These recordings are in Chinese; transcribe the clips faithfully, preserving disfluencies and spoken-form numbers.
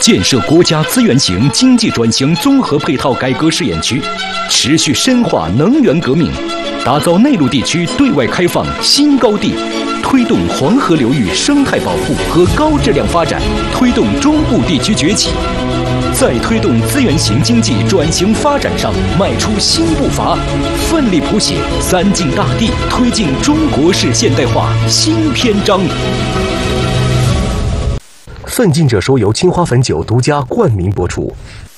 建设国家资源型经济转型综合配套改革试验区，持续深化能源革命，打造内陆地区对外开放新高地，推动黄河流域生态保护和高质量发展，推动中部地区崛起，在推动资源型经济转型发展上迈出新步伐，奋力谱写三晋大地推进中国式现代化新篇章。 奋进者说由青花汾酒独家冠名播出。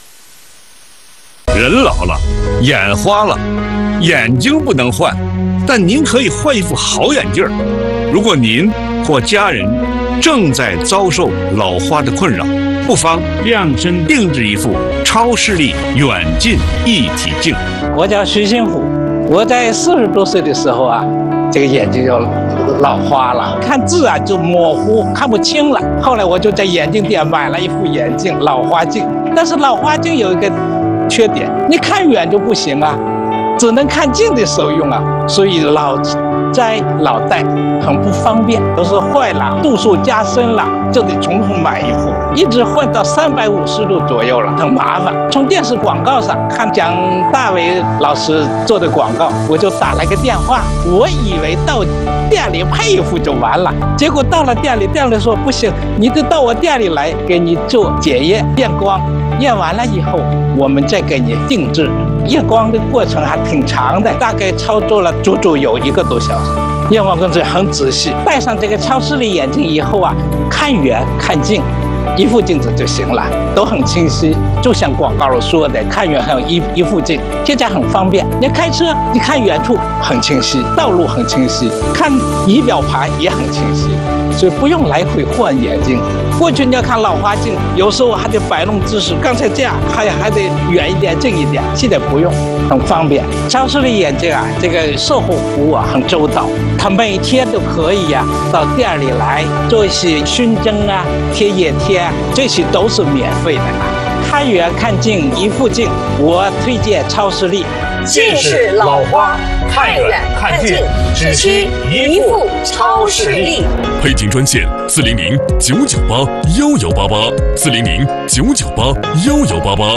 人老了，眼花了，眼睛不能换，但您可以换一副好眼镜儿。如果您或家人正在遭受老花的困扰，不妨量身定制一副超视力远近一体镜。 我叫徐新虎，我在四十多岁的时候啊，这个眼睛就老花了，看字啊就模糊，看不清了。后来我就在眼镜店买了一副眼镜，老花镜。但是老花镜有一个缺点，你看远就不行啊，只能看近的时候用啊，所以老摘老戴很不方便，都是坏了，度数加深了，就得重新买一副，一直换到三百五十度左右了，很麻烦。从电视广告上看蒋大为老师做的广告，我就打了个电话，我以为到店里配一副就完了，结果到了店里，店里说不行，你得到我店里来给你做检验验光，验完了以后我们再给你定制。验光的过程还挺长的，大概操作了足足有一个多小时。验光工作很仔细，戴上这个超视力眼镜以后啊，看远看近一副镜子就行了，都很清晰，就像广告里说的，看远还有一一副镜，现在很方便。你开车，你看远处很清晰，道路很清晰，看仪表盘也很清晰，所以不用来回换眼镜。过去你要看老花镜，有时候还得摆弄姿势，刚才这样还还得远一点、近一点，现在不用，很方便。超视力眼镜啊，这个售后服务啊很周到，他每天都可以呀、啊、到店里来做一些熏蒸啊、贴眼贴啊，这些都是免费的。看远看近一副镜，我推荐超视力。 近视老花，看远看近，只需一副超视力。 配镜专线：四零零九九八幺幺八八，四零零九九八幺幺八八。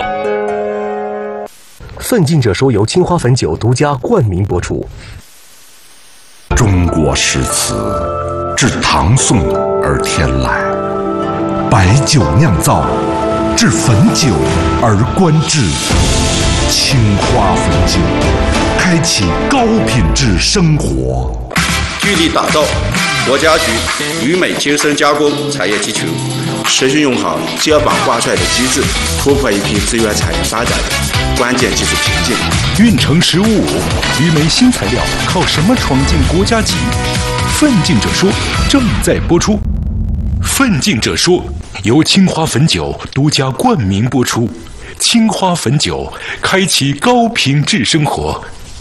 奋进者说由青花汾酒独家冠名播出。 中国诗词自唐宋而天来，白酒酿造，至汾酒而观之。青花汾酒，开启高品质生活。 聚力打造国家级铝镁精深加工产业集群，持续用好接棒挂帅的机制，突破一批资源产业发展的关键技术瓶颈。 运城十五五铝镁新材料靠什么闯进国家级？奋进者说正在播出。奋进者说由青花汾酒独家冠名播出。青花汾酒，开启高品质生活。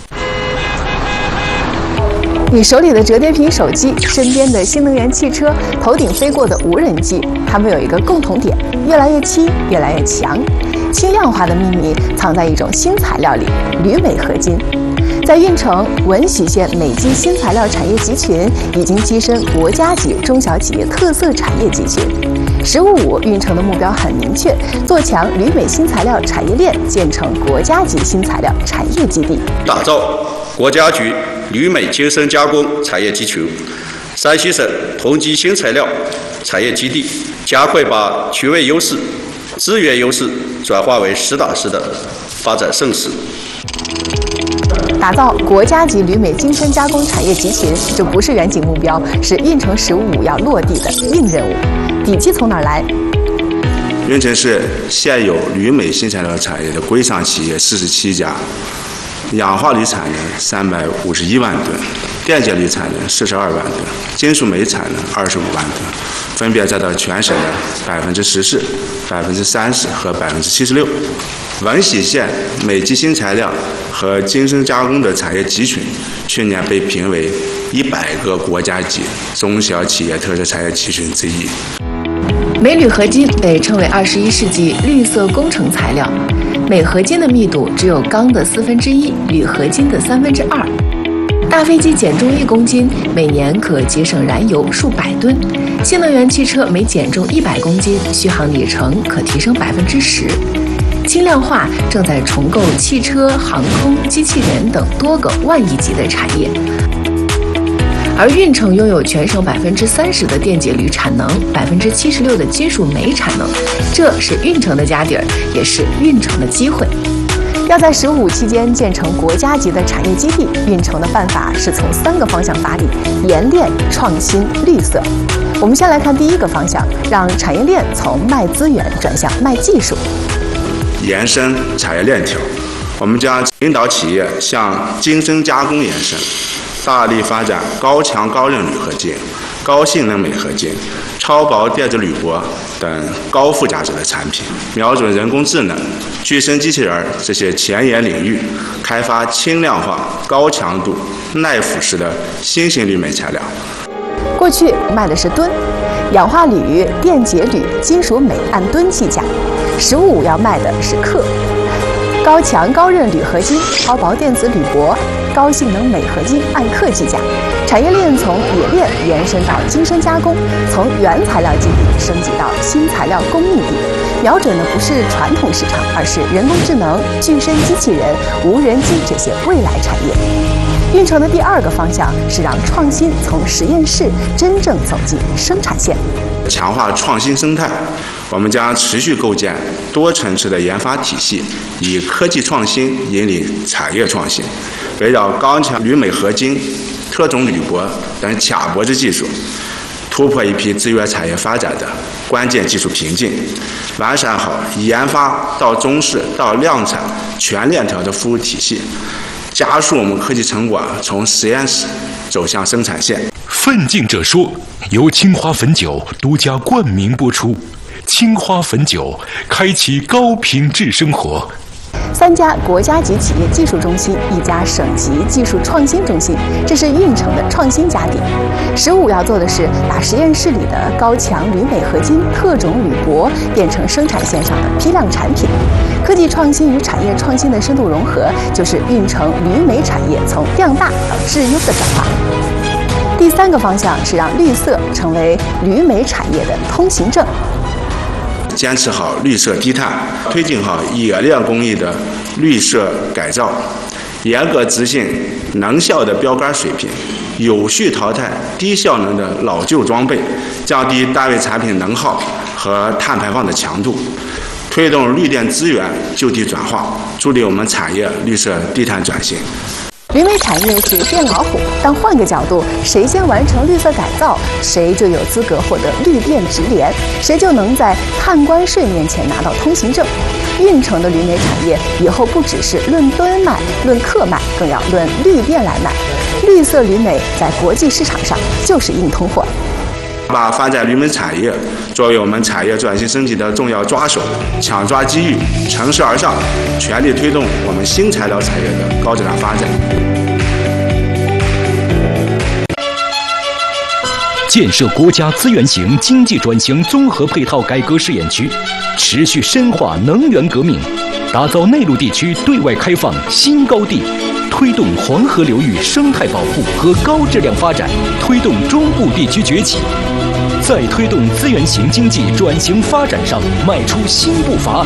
你手里的折叠屏手机，身边的新能源汽车，头顶飞过的无人机，它们有一个共同点：越来越轻，越来越强。轻量化的秘密藏在一种新材料里——铝镁合金。在运城文喜县镁机新材料产业集群已经跻身国家级中小企业特色产业集群。十五五运城的目标很明确，做强铝镁新材料产业链，建成国家级新材料产业基地， 打造国家级铝镁精深加工产业集群，山西省同级新材料产业基地，加快把区位优势、资源优势转化为实打实的发展盛世。 打造国家级铝镁精深加工产业集群，这不是远景目标，是运城十五五要落地的硬任务。底气从哪儿来？ 运城市现有铝镁新材料产业的规商企业四十七家，氧化铝产能三百五十一万吨，电解铝产能四十二万吨，金属镁产能二十五万吨，分别占到全省的百分之十四、百分之三十和百分之七十六。文喜县镁机新材料和精深加工的产业集群，去年被评为一百个国家级中小企业特色产业集群之一。 镁铝合金被称为二十一世纪绿色工程材料，镁合金的密度只有钢的四分之一，铝合金的三分之二。 大飞机减重一公斤，每年可节省燃油数百吨；新能源汽车每减重一百公斤，续航里程可提升百分之十。轻量化正在重构汽车、航空、机器人等多个万亿级的产业。而运城拥有全省百分之三十的电解铝产能，百分之七十六的金属镁产能，这是运城的家底儿，也是运城的机会。要在“十五”期间建成国家级的产业基地，运城的办法是从三个方向发力：研炼、创新、绿色。我们先来看第一个方向，让产业链从卖资源转向卖技术。 延伸产业链条，我们将引导企业向精深加工延伸，大力发展高强高韧铝合金、高性能镁合金、超薄电子铝箔等高附加值的产品，瞄准人工智能、具身机器人这些前沿领域，开发轻量化、高强度、耐腐蚀的新型铝镁材料。 过去卖的是吨，氧化铝、电解铝、金属镁按吨计价，十五要卖的是克。高强高韧铝合金、超薄电子铝箔、高性能镁合金按克计价。产业链从冶炼延伸到精深加工，从原材料基地升级到新材料供应地，瞄准的不是传统市场，而是人工智能、具身机器人、无人机这些未来产业。运城的第二个方向是让创新从实验室真正走进生产线， 强化创新生态。我们将持续构建多层次的研发体系，以科技创新引领产业创新，围绕高强铝镁合金、特种铝箔等卡脖子技术，突破一批制约产业发展的关键技术瓶颈，完善好研发到中试到量产全链条的服务体系，加速我们科技成果从实验室走向生产线。 奋进者说，由清华汾酒独家冠名播出。清华汾酒，开启高品质生活。 三家国家级企业技术中心，一家省级技术创新中心，这是运城的创新家底。十五要做的是把实验室里的高强铝镁合金、特种铝箔变成生产线上的批量产品。科技创新与产业创新的深度融合，就是运城铝镁产业从量大到质优的转化。第三个方向是让绿色成为铝镁产业的通行证。 坚持好绿色低碳，推进好冶炼工艺的绿色改造，严格执行能效的标杆水平，有序淘汰低效能的老旧装备，降低单位产品能耗和碳排放的强度，推动绿电资源就地转化，助力我们产业绿色低碳转型。 铝镁产业是变老虎，但换个角度，谁先完成绿色改造，谁就有资格获得绿电直联，谁就能在碳关税面前拿到通行证。运城的铝镁产业以后不只是论吨卖、论克卖，更要论绿电来卖。绿色铝镁在国际市场上就是硬通货。 把发展铝镁产业作为我们产业转型升级的重要抓手，抢抓机遇，乘势而上，全力推动我们新材料产业的高质量发展。 建设国家资源型经济转型综合配套改革试验区，持续深化能源革命，打造内陆地区对外开放新高地，推动黄河流域生态保护和高质量发展，推动中部地区崛起，在推动资源型经济转型发展上迈出新步伐。